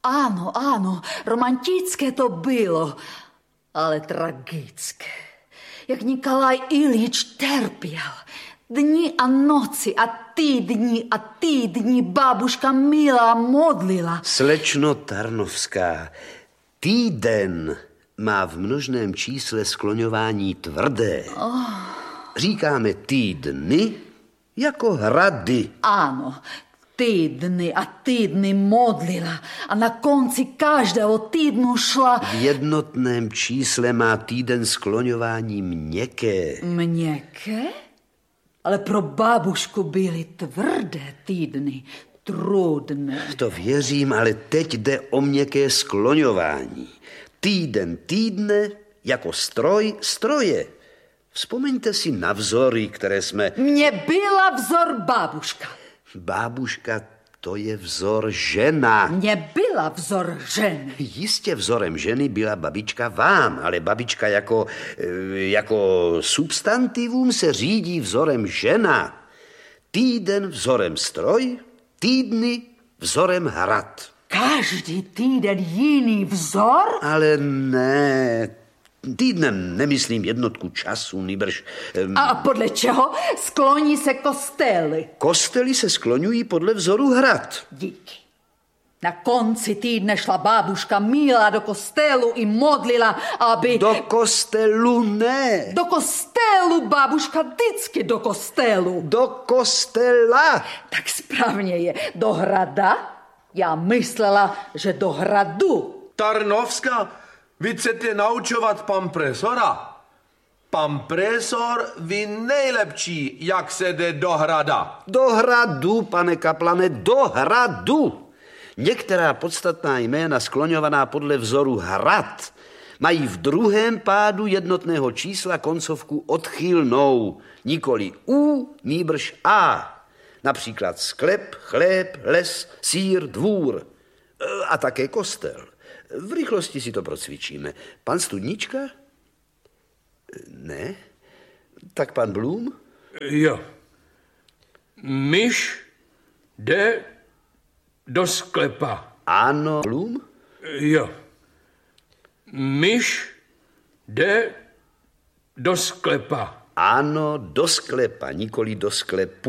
Áno, romantické to bylo, ale tragické. Jak Nikolaj Ilič trpěl. Dni a noci a týdny babuška Mila modlila. Slečno Tarnovská, týden má v množném čísle skloňování tvrdé. Říkáme týdny jako hrady. Áno, týdny a týdny modlila a na konci každého týdnu šla... V jednotném čísle má týden skloňování měkké. Měkké? Ale pro babušku byly tvrdé týdny, trudné. To věřím, ale teď jde o měkké skloňování. Týden týdne jako stroj stroje. Vzpomeňte si na vzory, které jsme... Mně byla vzor babuška. Bábuška, to je vzor žena. Mně byla vzor ženy. Jistě vzorem ženy byla babička vám, ale babička jako substantivum se řídí vzorem žena. Týden vzorem stroj, týdny vzorem hrad. Každý týden jiný vzor? Ale ne... Týdnem nemyslím jednotku času, nýbrž... A podle čeho skloní se kostely? Kostely se skloňují podle vzoru hrad. Díky. Na konci týdne šla babuška Mila do kostelu i modlila, aby... Do kostelu ne. Do kostelu, babuška, vždycky do kostelu. Do kostela. Tak správně je. Do hrada? Já myslela, že do hradu. Tarnovská, vy chcete naučovat pan presora? Pan presor ví nejlepší, jak se jde do hrada. Do hradu, pane kaplane, do hradu. Některá podstatná jména skloňovaná podle vzoru hrad mají v druhém pádu jednotného čísla koncovku odchylnou, nikoli U, nýbrž A. Například sklep, chléb, les, sýr, dvůr a také kostel. V rychlosti si to procvičíme. Pan Studnička? Ne? Tak pan Blum? Jo. Myš jde do sklepa. Ano. Blum? Jo. Myš jde do sklepa. Ano, do sklepa, nikoli do sklepu.